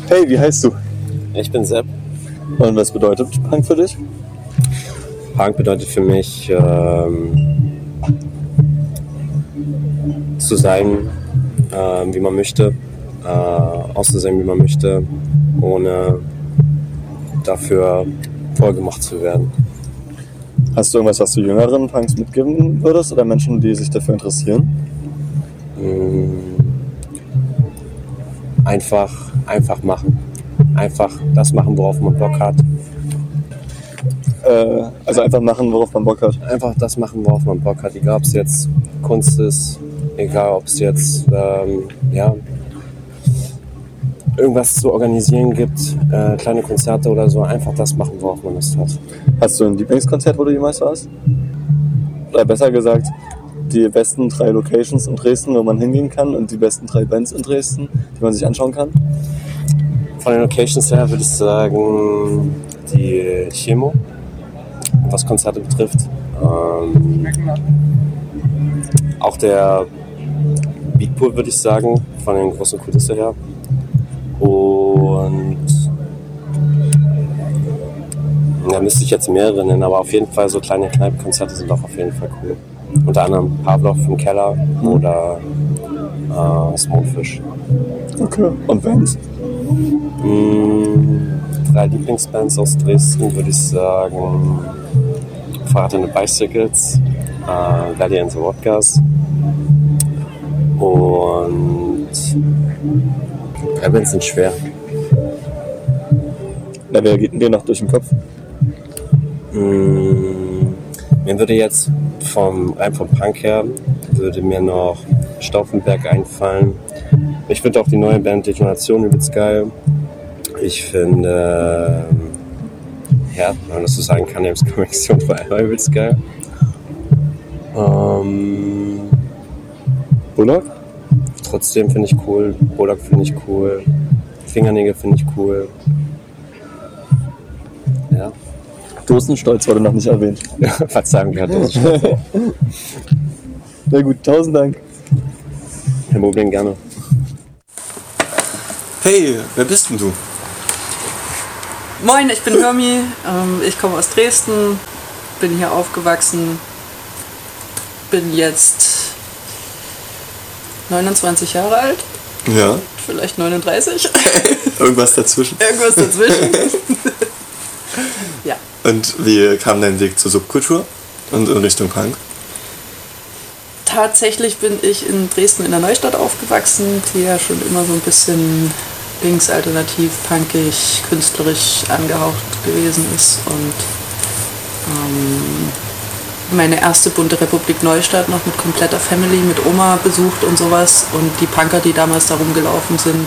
Hey, wie heißt du? Ich bin Sepp. Und was bedeutet Punk für dich? Punk bedeutet für mich, zu sein, wie man möchte, auszusehen, wie man möchte, ohne dafür vorgemacht zu werden. Hast du irgendwas, was du jüngeren Punks mitgeben würdest oder Menschen, die sich dafür interessieren? Einfach machen. Einfach das machen, worauf man Bock hat. Also einfach machen, worauf man Bock hat. Einfach das machen, worauf man Bock hat. Egal, ob es jetzt Kunst ist, egal, ob es jetzt irgendwas zu organisieren gibt, kleine Konzerte oder so. Einfach das machen, worauf man Lust hat. Hast du ein Lieblingskonzert, wo du jemals warst? Oder besser gesagt, die besten 3 Locations in Dresden, wo man hingehen kann und die besten 3 Bands in Dresden, die man sich anschauen kann? Von den Locations her würde ich sagen, die Chemo, was Konzerte betrifft. Auch der Beatpool, würde ich sagen, von den großen Kulisse her. Und da müsste ich jetzt mehrere nennen, aber auf jeden Fall so kleine Kneipenkonzerte sind auch auf jeden Fall cool. Unter anderem Pavlov im Keller oder Smokefish. Okay. Und Bands? 3 Lieblingsbands aus Dresden würde ich sagen: Fahrrad and the Bicycles, Valley and the Wodkas und Bands sind schwer. Na, wer geht denn dir noch durch den Kopf? Mir würde jetzt rein vom Punk her, würde mir noch Stauffenberg einfallen. Ich finde auch die neue Band Detonation übelst geil. Ich finde, wenn man das so sagen kann, James Connection war übelst geil. Bullock? Trotzdem finde ich cool. Bullock finde ich cool. Fingernägel finde ich cool. Ja. Dosenstolz wurde noch nicht erwähnt. Verzeihung, Herr Dosenstolz. Na gut, 1000 Dank. Kein Problem, gerne. Hey, wer bist denn du? Moin, ich bin Hirmi, ich komme aus Dresden, bin hier aufgewachsen, bin jetzt 29 Jahre alt, Ja. vielleicht 39. Irgendwas dazwischen. Irgendwas dazwischen. Ja. Und wie kam dein Weg zur Subkultur und in Richtung Punk? Tatsächlich bin ich in Dresden in der Neustadt aufgewachsen, die ja schon immer so ein bisschen linksalternativ, punkig, künstlerisch angehaucht gewesen ist. Und meine erste bunte Republik Neustadt noch mit kompletter Family, mit Oma besucht und sowas. Und die Punker, die damals da rumgelaufen sind,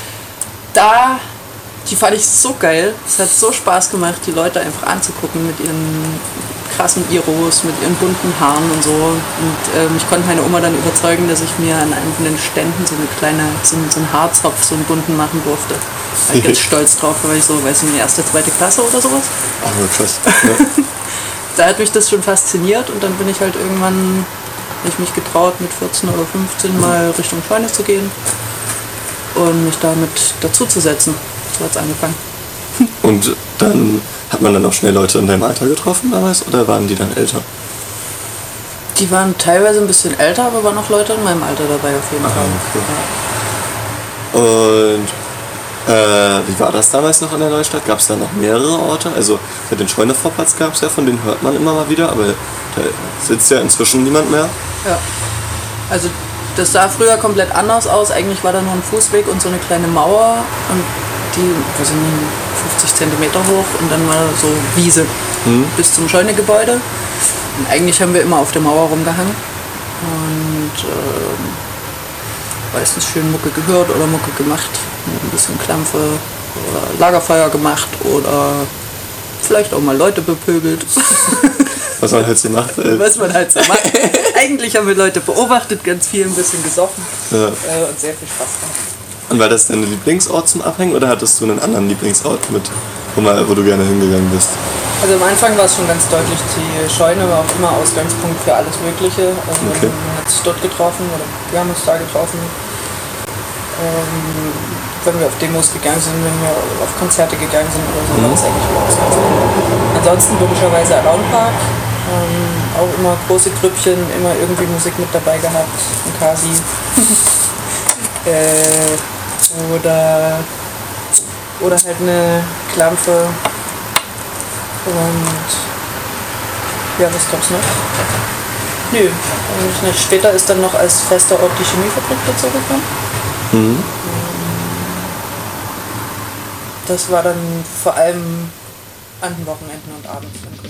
die fand ich so geil. Es hat so Spaß gemacht, die Leute einfach anzugucken mit ihren krassen Iros, mit ihren bunten Haaren und so. Und ich konnte meine Oma dann überzeugen, dass ich mir an einem von den Ständen so einen Haarzopf, so einen bunten machen durfte. Da war ich ganz stolz drauf, weil ich so, weiß nicht, erste, zweite Klasse oder sowas. Oh, krass. Ja. Da hat mich das schon fasziniert und dann bin ich halt irgendwann, habe ich mich getraut, mit 14 oder 15 mal Richtung Scheune zu gehen und mich damit dazu zu setzen. So hat es angefangen. Und dann hat man dann auch schnell Leute in deinem Alter getroffen damals oder waren die dann älter? Die waren teilweise ein bisschen älter, aber waren auch Leute in meinem Alter dabei auf jeden Fall. Okay. Und wie war das damals noch in der Neustadt? Gab es da noch mehrere Orte? Also den Scheunevorplatz gab es ja, von denen hört man immer mal wieder, aber da sitzt ja inzwischen niemand mehr. Ja, also das sah früher komplett anders aus. Eigentlich war da nur ein Fußweg und so eine kleine Mauer und die, weiß ich nicht, 50 Zentimeter hoch und dann war so Wiese bis zum Scheunegebäude. Und eigentlich haben wir immer auf der Mauer rumgehangen und meistens schön Mucke gehört oder Mucke gemacht, ein bisschen Klampfe oder Lagerfeuer gemacht oder vielleicht auch mal Leute bepöbelt. Was man halt so macht. Was man halt so macht. Eigentlich haben wir Leute beobachtet, ganz viel, ein bisschen gesoffen und sehr viel Spaß gehabt. Und war das dein Lieblingsort zum Abhängen oder hattest du einen anderen Lieblingsort mit, wo du gerne hingegangen bist? Also am Anfang war es schon ganz deutlich, die Scheune war auch immer Ausgangspunkt für alles Mögliche. Also Okay. man hat sich dort getroffen oder wir haben uns da getroffen. wenn wir auf Demos gegangen sind, wenn wir auf Konzerte gegangen sind oder so, war das eigentlich immer ganz cool. Ansonsten logischerweise Around Park, auch immer große Grüppchen, immer irgendwie Musik mit dabei gehabt, ein Kasi. Oder halt eine Klampfe. Und ja, was gab's noch? Nö, eigentlich nicht. Später ist dann noch als fester Ort die Chemiefabrik dazu gekommen. Das war dann vor allem an den Wochenenden und abends dann cool.